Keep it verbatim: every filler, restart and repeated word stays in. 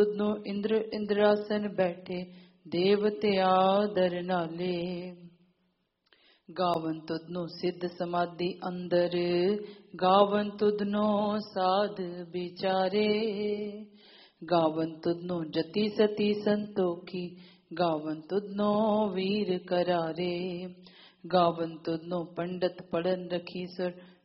तुदनो इंद्र इंद्रासन बैठे देवते आदर नाले। गावन तुदनो सिद्ध समाधि अंदर गावन तुदनो साध बिचारे। गावन तुदनो जति सती संतोखी गावन तुदनो वीर करारे। गावन तुदनो पंडित पढ़न रखीसर